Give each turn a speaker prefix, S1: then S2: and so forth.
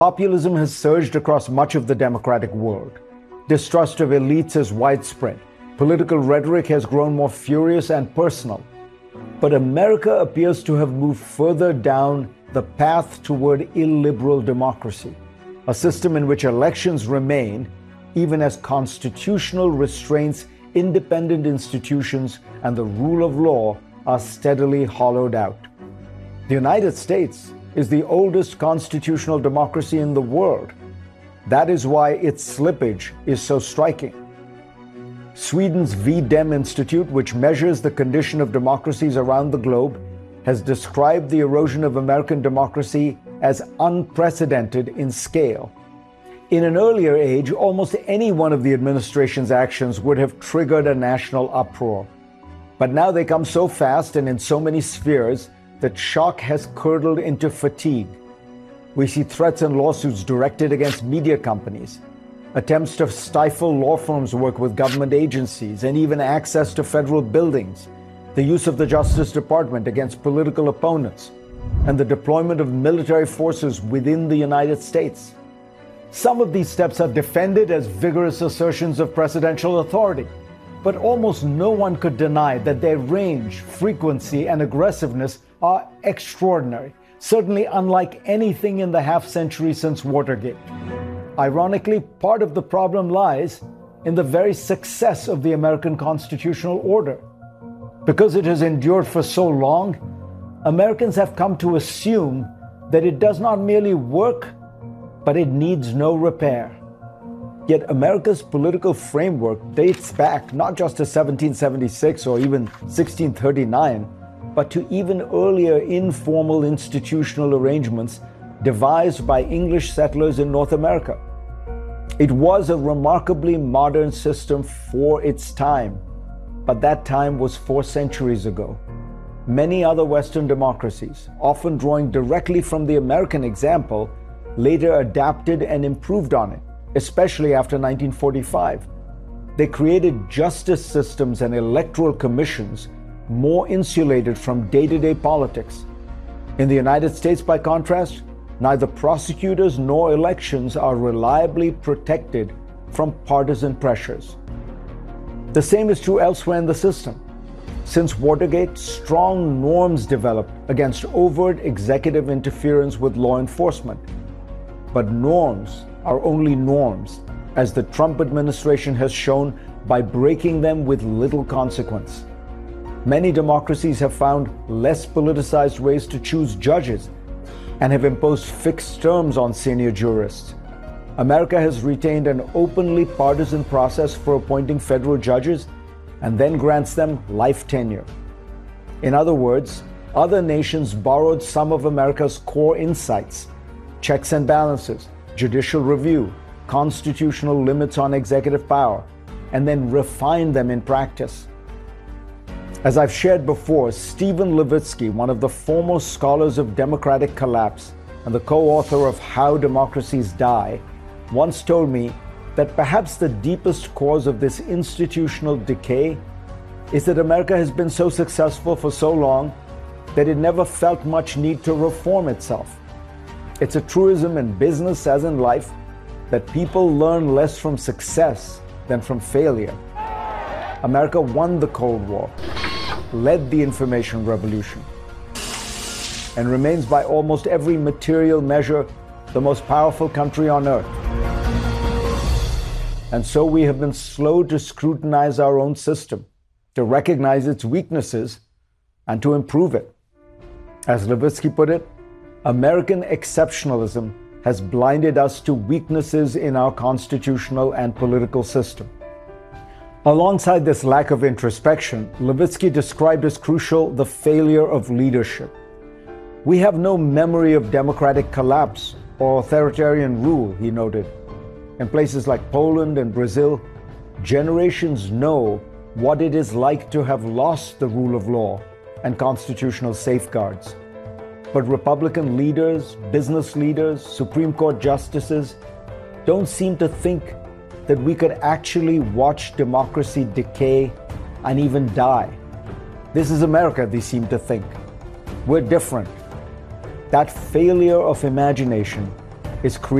S1: Populism has surged across much of the democratic world. Distrust of elites is widespread. Political rhetoric has grown more furious and personal. But America appears to have moved further down the path toward illiberal democracy, a system in which elections remain, even as constitutional restraints, independent institutions, and the rule of law are steadily hollowed out. The United States is the oldest constitutional democracy in the world. That is why its slippage is so striking. Sweden's V-Dem Institute, which measures the condition of democracies around the globe, has described the erosion of American democracy as unprecedented in scale. In an earlier age, almost any one of the administration's actions would have triggered a national uproar. But now they come so fast and in so many spheres that shock has curdled into fatigue. We see threats and lawsuits directed against media companies, attempts to stifle law firms' work with government agencies, and even access to federal buildings, the use of the Justice Department against political opponents, and the deployment of military forces within the United States. Some of these steps are defended as vigorous assertions of presidential authority, but almost no one could deny that their range, frequency, and aggressiveness are extraordinary, certainly unlike anything in the half-century since Watergate. Ironically, part of the problem lies in the very success of the American constitutional order. Because it has endured for so long, Americans have come to assume that it does not merely work, but it needs no repair. Yet America's political framework dates back not just to 1776 or even 1639, but to even earlier informal institutional arrangements devised by English settlers in North America. It was a remarkably modern system for its time, but that time was 4 centuries ago. Many other Western democracies, often drawing directly from the American example, later adapted and improved on it, especially after 1945. They created justice systems and electoral commissions more insulated from day-to-day politics. In the United States, by contrast, neither prosecutors nor elections are reliably protected from partisan pressures. The same is true elsewhere in the system. Since Watergate, strong norms developed against overt executive interference with law enforcement. But norms are only norms, as the Trump administration has shown by breaking them with little consequence. Many democracies have found less politicized ways to choose judges and have imposed fixed terms on senior jurists. America has retained an openly partisan process for appointing federal judges and then grants them life tenure. In other words, other nations borrowed some of America's core insights: checks and balances, judicial review, constitutional limits on executive power, and then refined them in practice. As I've shared before, Steven Levitsky, one of the foremost scholars of democratic collapse and the co-author of How Democracies Die, once told me that perhaps the deepest cause of this institutional decay is that America has been so successful for so long that it never felt much need to reform itself. It's a truism in business as in life that people learn less from success than from failure. America won the Cold War, led the information revolution, and remains by almost every material measure the most powerful country on earth. And so we have been slow to scrutinize our own system, to recognize its weaknesses, and to improve it. As Levitsky put it, American exceptionalism has blinded us to weaknesses in our constitutional and political system. Alongside this lack of introspection, Levitsky described as crucial the failure of leadership. We have no memory of democratic collapse or authoritarian rule, he noted. In places like Poland and Brazil, generations know what it is like to have lost the rule of law and constitutional safeguards. But Republican leaders, business leaders, Supreme Court justices don't seem to think that we could actually watch democracy decay and even die. This is America, they seem to think. We're different. That failure of imagination is